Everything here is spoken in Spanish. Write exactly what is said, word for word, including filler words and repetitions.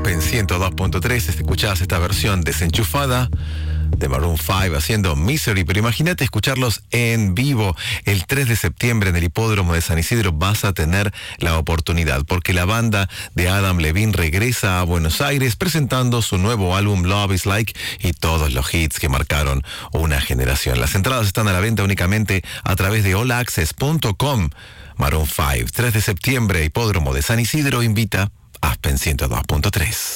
Aspen ciento dos punto tres. Escuchabas esta versión desenchufada de Maroon cinco haciendo Misery, pero imagínate escucharlos en vivo el tres de septiembre en el hipódromo de San Isidro. Vas a tener la oportunidad porque la banda de Adam Levine regresa a Buenos Aires presentando su nuevo álbum Love is Like y todos los hits que marcaron una generación. Las entradas están a la venta únicamente a través de all access punto com. Maroon cinco, tres de septiembre, hipódromo de San Isidro, invita Aspen ciento dos punto tres.